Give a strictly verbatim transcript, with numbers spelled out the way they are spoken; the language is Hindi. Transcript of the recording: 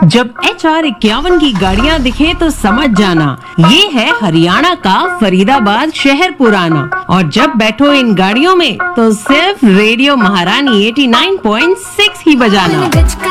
जब एच आर इक्यावन की गाड़ियाँ दिखे तो समझ जाना ये है हरियाणा का फरीदाबाद शहर पुराना। और जब बैठो इन गाड़ियों में तो सिर्फ रेडियो महारानी एटी नाइन पॉइंट सिक्स ही बजाना।